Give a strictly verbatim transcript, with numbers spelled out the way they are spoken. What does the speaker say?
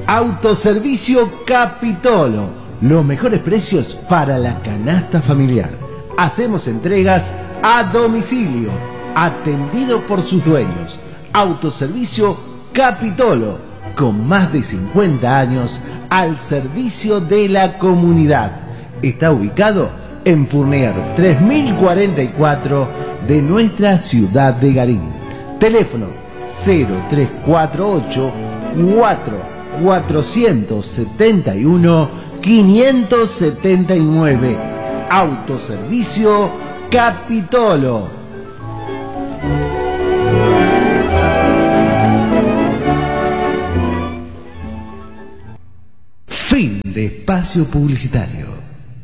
Autoservicio Capitolo. Los mejores precios para la canasta familiar. Hacemos entregas a domicilio. Atendido por sus dueños. Autoservicio Capitolo. Con más de cincuenta años al servicio de la comunidad. Está ubicado en Fournier tres mil cuarenta y cuatro de nuestra ciudad de Garín. Teléfono cero tres cuatro ocho cuatro cuatrocientos setenta y uno quinientos setenta y nueve. Autoservicio Capitolo. Fin de espacio publicitario.